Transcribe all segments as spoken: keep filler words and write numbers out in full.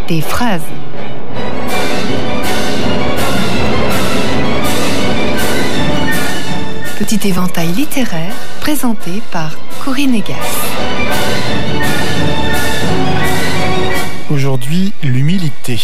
des phrases. Petit éventail littéraire présenté par Corinne Egas. Aujourd'hui, l'humilité.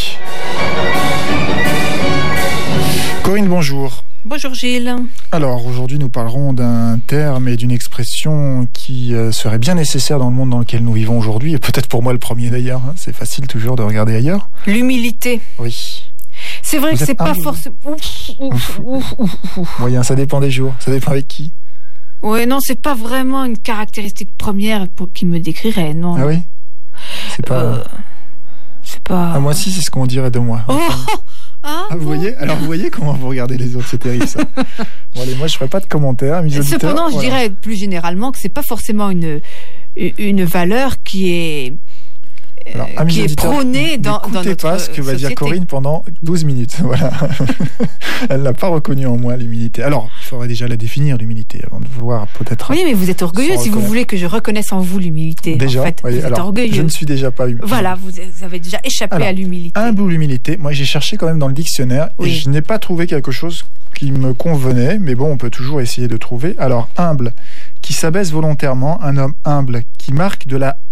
Corinne, bonjour. Bonjour Gilles. Alors, aujourd'hui, nous parlerons d'un terme et d'une expression qui euh, serait bien nécessaire dans le monde dans lequel nous vivons aujourd'hui, et peut-être pour moi le premier d'ailleurs. Hein. C'est facile toujours de regarder ailleurs. L'humilité. Oui. C'est vrai Vous que c'est pas humble. forcément... Ouf, ouf, ouf, ouf, ouf. Moyen, ça dépend des jours, ça dépend avec qui. Ouais, non, c'est pas vraiment une caractéristique première pour qui me décrirait, non. Ah oui. C'est pas. Euh, c'est pas. Ah, moi aussi, c'est ce qu'on dirait de moi. Oh ah, Ah, vous bon. voyez. Alors, vous voyez comment vous regardez les autres, c'est terrible ça. Bon, allez, moi, je ferai pas de commentaires. Mes auditeurs, Cependant, je voilà. dirais plus généralement que c'est pas forcément une une valeur qui est Alors, euh, amis qui est auditeurs, prônée dans, dans n'écoutez notre pas ce que va dire société. Corinne pendant douze minutes. Voilà. Elle n'a pas reconnu en moi l'humilité. Alors, il faudrait déjà la définir, l'humilité, avant de vouloir peut-être... Oui, mais vous êtes orgueilleux Sans si vous reconnaître. voulez que je reconnaisse en vous l'humilité. Déjà, en fait, voyez, vous êtes alors, orgueilleux. je ne suis déjà pas humble. Voilà, vous avez déjà échappé Alors, à l'humilité. Humble ou l'humilité, moi j'ai cherché quand même dans le dictionnaire Oui. et je n'ai pas trouvé quelque chose qui me convenait, mais bon, on peut toujours essayer de trouver. Alors, humble, qui s'abaisse volontairement, un homme humble, qui marque de la